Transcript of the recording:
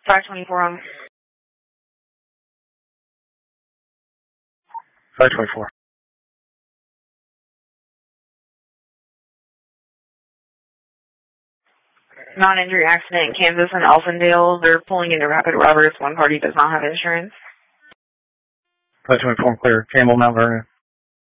524 on. 524. Non-injury accident in Kansas and Elfindale. They're pulling into Rapid Roberts. One party does not have insurance. 524 clear. Campbell, Mount Vernon.